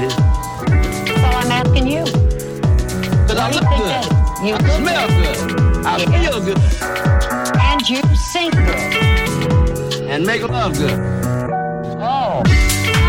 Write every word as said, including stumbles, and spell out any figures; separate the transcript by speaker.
Speaker 1: ladies?
Speaker 2: Well, I'm asking you.
Speaker 1: Because I look good.
Speaker 2: You
Speaker 1: I
Speaker 2: look
Speaker 1: smell
Speaker 2: good.
Speaker 1: good. I
Speaker 2: Yeah.
Speaker 1: feel good.
Speaker 2: And you sing good.
Speaker 1: And make love good.